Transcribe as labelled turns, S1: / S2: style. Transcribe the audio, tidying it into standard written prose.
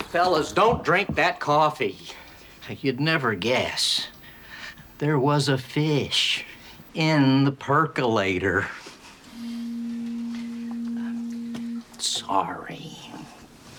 S1: Fellas, don't drink that coffee.
S2: You'd never guess. There was a fish in the percolator. Sorry.